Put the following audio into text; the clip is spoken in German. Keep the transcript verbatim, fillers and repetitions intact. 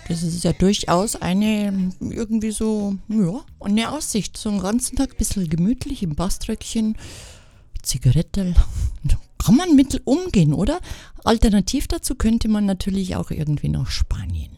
Das ist ja durchaus eine, irgendwie so, ja, eine Aussicht. So einen ganzen Tag ein bisschen gemütlich im Baströckchen, Zigarette. Kann man mit umgehen, oder? Alternativ dazu könnte man natürlich auch irgendwie nach Spanien.